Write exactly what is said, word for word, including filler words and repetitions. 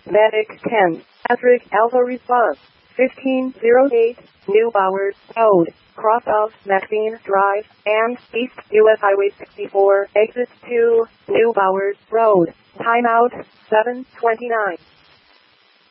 Medic ten. Patrick Alpha response. fifteen oh eight, New Bowers Road, cross of Maxine Drive, and East U S Highway sixty-four, exit two, New Bowers Road. Timeout, seven twenty-nine.